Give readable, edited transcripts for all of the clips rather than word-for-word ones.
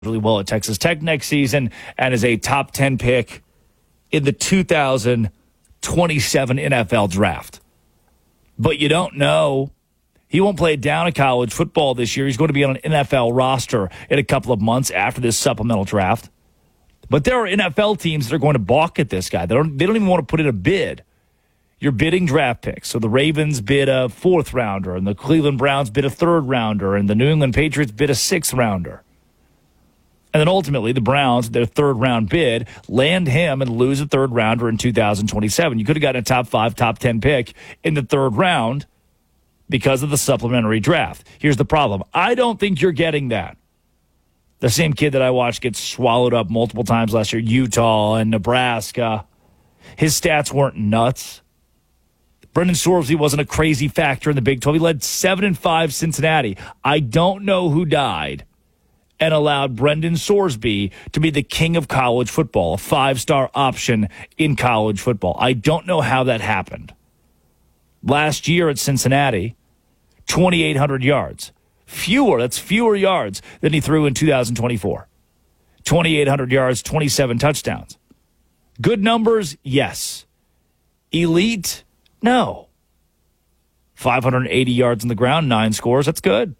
really well at Texas Tech next season and is a top 10 pick in the 2027 NFL draft. But you don't know. He won't play down at college football this year. He's going to be on an NFL roster in a couple of months after this supplemental draft. But there are NFL teams that are going to balk at this guy. They don't even want to put in a bid. You're bidding draft picks. So the Ravens bid a 4th rounder, and the Cleveland Browns bid a 3rd rounder, and the New England Patriots bid a 6th rounder. And then ultimately, the Browns, their 3rd round bid, land him and lose a 3rd rounder in 2027. You could have gotten a top 5, top 10 pick in the 3rd round because of the supplementary draft. Here's the problem. I don't think you're getting that. The same kid that I watched get swallowed up multiple times last year, Utah and Nebraska. His stats weren't nuts. Brendan Sorsby wasn't a crazy factor in the Big 12. He led 7-5 Cincinnati. I don't know who died and allowed Brendan Sorsby to be the king of college football, a 5-star option in college football. I don't know how that happened. Last year at Cincinnati, 2,800 yards. That's fewer yards than he threw in 2024. 2,800 yards, 27 touchdowns. Good numbers, yes. Elite, no. 580 yards on the ground, 9 scores, that's good.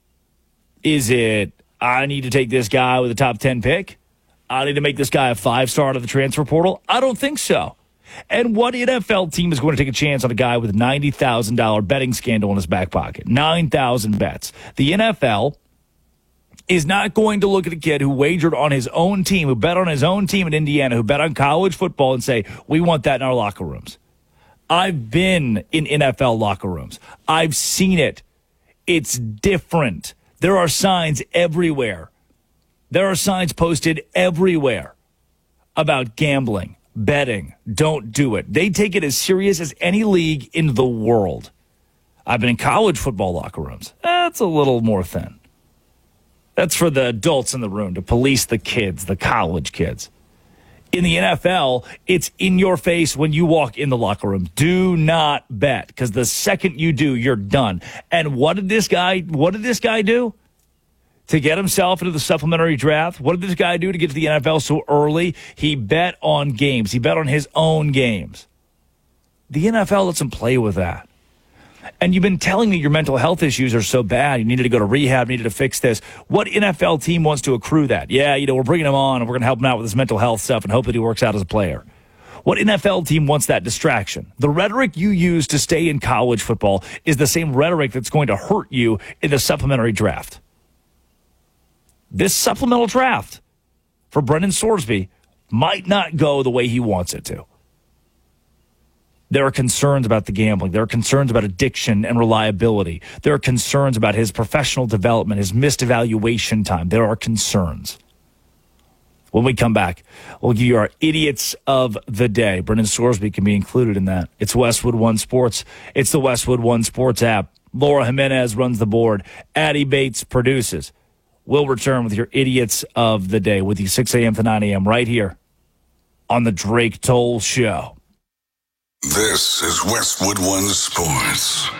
Is it, I need to take this guy with a top 10 pick? I need to make this guy a 5-star out of the transfer portal? I don't think so. And what NFL team is going to take a chance on a guy with a $90,000 betting scandal in his back pocket? 9,000 bets. The NFL is not going to look at a kid who wagered on his own team, who bet on his own team in Indiana, who bet on college football and say, we want that in our locker rooms. I've been in NFL locker rooms. I've seen it. It's different. There are signs everywhere. There are signs posted everywhere about gambling, betting. Don't do it. They take it as serious as any league in the world. I've been in college football locker rooms. That's a little more thin. That's for the adults in the room to police the kids, the college kids. In the NFL, it's in your face when you walk in the locker room. Do not bet, because the second you do, you're done. And what did this guy do to get himself into the supplementary draft? What did this guy do to get to the NFL so early? He bet on games. He bet on his own games. The NFL lets him play with that. And you've been telling me your mental health issues are so bad. You needed to go to rehab, needed to fix this. What NFL team wants to accrue that? Yeah, we're bringing him on and we're going to help him out with his mental health stuff and hope that he works out as a player. What NFL team wants that distraction? The rhetoric you use to stay in college football is the same rhetoric that's going to hurt you in the supplementary draft. This supplemental draft for Brendan Sorsby might not go the way he wants it to. There are concerns about the gambling. There are concerns about addiction and reliability. There are concerns about his professional development, his missed evaluation time. There are concerns. When we come back, we'll give you our idiots of the day. Brendan Sorsby can be included in that. It's Westwood One Sports. It's the Westwood One Sports app. Laura Jimenez runs the board. Addie Bates produces. We'll return with your idiots of the day with you 6 a.m. to 9 a.m. right here on the Drake Toll Show. This is Westwood One Sports.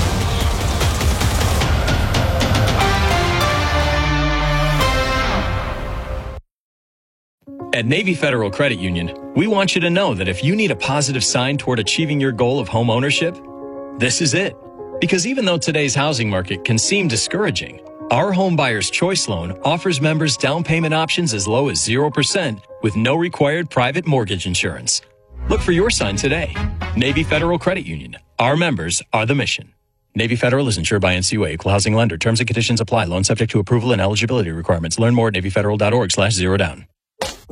At Navy Federal Credit Union, we want you to know that if you need a positive sign toward achieving your goal of home ownership, this is it. Because even though today's housing market can seem discouraging, our Home Buyer's Choice Loan offers members down payment options as low as 0% with no required private mortgage insurance. Look for your sign today. Navy Federal Credit Union. Our members are the mission. Navy Federal is insured by NCUA, Equal Housing Lender. Terms and conditions apply. Loan subject to approval and eligibility requirements. Learn more at NavyFederal.org/zerodown.